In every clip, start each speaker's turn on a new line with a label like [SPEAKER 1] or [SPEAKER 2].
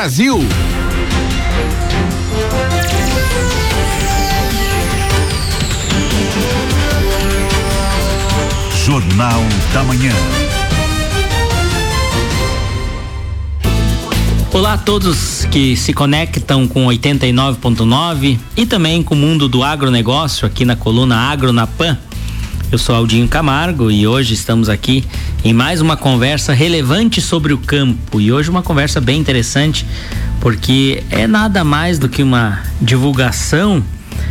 [SPEAKER 1] Brasil.
[SPEAKER 2] Jornal da Manhã.
[SPEAKER 3] Olá a todos que se conectam com 89.9 e também com o mundo do agronegócio aqui na coluna Agro na Pan. Eu sou Aldinho Camargo e hoje estamos aqui em mais uma conversa relevante sobre o campo, e hoje uma conversa bem interessante, porque é nada mais do que uma divulgação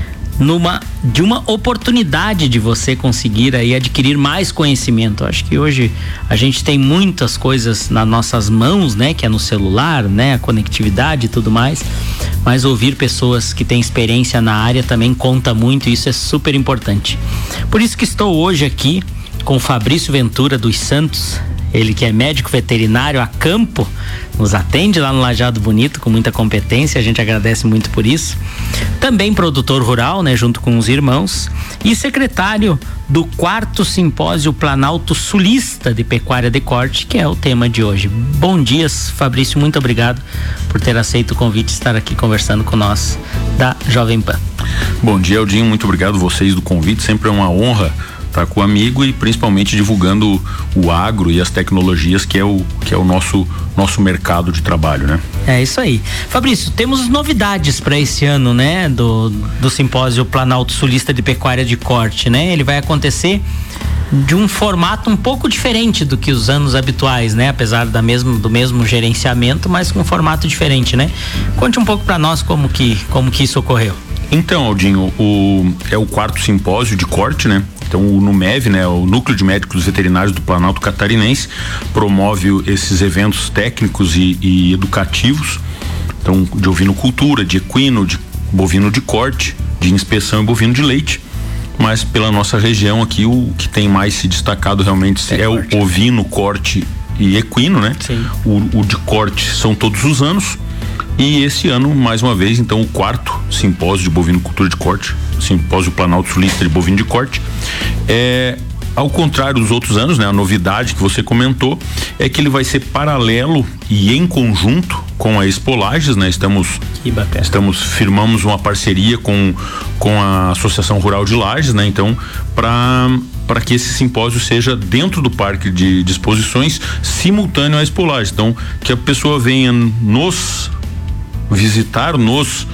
[SPEAKER 3] de uma oportunidade de você conseguir aí adquirir mais conhecimento. Acho que hoje a gente tem muitas coisas nas nossas mãos, né? Que é no celular, né? A conectividade e tudo mais, mas ouvir pessoas que têm experiência na área também conta muito, e isso é super importante. Por isso que estou hoje aqui com o Fabrício Ventura dos Santos, ele que é médico veterinário a campo, nos atende lá no Lajeado Bonito com muita competência, a gente agradece muito por isso. Também produtor rural, né, junto com os irmãos, e secretário do 4º Simpósio Planalto Sulista de Pecuária de Corte, que é o tema de hoje. Bom dia, Fabrício, muito obrigado por ter aceito o convite de estar aqui conversando com nós da Jovem Pan.
[SPEAKER 4] Bom dia, Aldinho, muito obrigado vocês do convite, sempre é uma honra estar com o amigo e principalmente divulgando o agro e as tecnologias que é o nosso mercado de trabalho, né?
[SPEAKER 3] É isso aí. Fabrício, temos novidades para esse ano, né? Do Simpósio Planalto Sulista de Pecuária de Corte, né? Ele vai acontecer de um formato um pouco diferente do que os anos habituais, né? Apesar do mesmo gerenciamento, mas com um formato diferente, né? Conte um pouco para nós como que isso ocorreu.
[SPEAKER 4] Então, Aldinho, é o 4º Simpósio de Corte, né? Então o NUMEV, né, o Núcleo de Médicos Veterinários do Planalto Catarinense, promove esses eventos técnicos e educativos, então de ovinocultura, de equino, de bovino de corte, de inspeção e bovino de leite. Mas pela nossa região aqui, o que tem mais se destacado realmente é o ovino, corte e equino, né? Sim. O de corte são todos os anos. E esse ano, mais uma vez, então, o 4º Simpósio de Bovinocultura de Corte, Simpósio Planalto Sulista de Bovino de Corte, ao contrário dos outros anos, né? A novidade que você comentou é que ele vai ser paralelo e em conjunto com a Expo Lages, né? Firmamos uma parceria com a Associação Rural de Lages, né? Então, para que esse simpósio seja dentro do parque de exposições, simultâneo à Expo Lages. Então, que a pessoa venha nos visitar, nos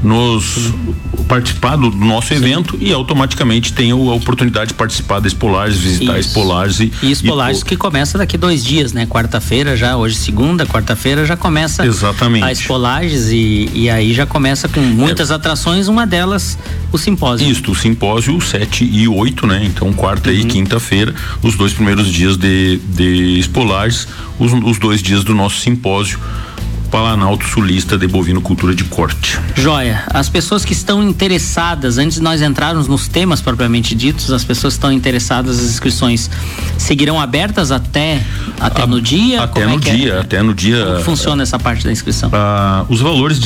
[SPEAKER 4] participar do nosso evento. Sim. E automaticamente tenha a oportunidade de participar da Expo Lages, visitar a Expo Lages e
[SPEAKER 3] Expo Lages que começa daqui 2 dias, né? Quarta-feira já, hoje segunda, quarta-feira já começa.
[SPEAKER 4] Exatamente.
[SPEAKER 3] A Expo Lages e aí já começa com muitas atrações, uma delas o simpósio.
[SPEAKER 4] Isso, o simpósio 7 e 8, né? Então quarta e quinta-feira, os 2 primeiros dias de Expo Lages, os 2 dias do nosso simpósio Planalto Sulista de Bovinocultura de Corte.
[SPEAKER 3] Joia. As pessoas que estão interessadas, antes de nós entrarmos nos temas propriamente ditos, as pessoas que estão interessadas, as inscrições seguirão abertas até no dia?
[SPEAKER 4] Até no dia.
[SPEAKER 3] Como funciona essa parte da inscrição?
[SPEAKER 4] Os valores